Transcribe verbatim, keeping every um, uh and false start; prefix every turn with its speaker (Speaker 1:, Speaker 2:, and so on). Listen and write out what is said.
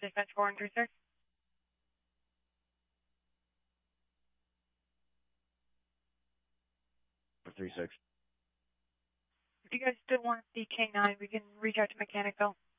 Speaker 1: dispatch four one three, sir.
Speaker 2: three six.
Speaker 1: If you guys still want the K nine, we can reach out to mechanic, though.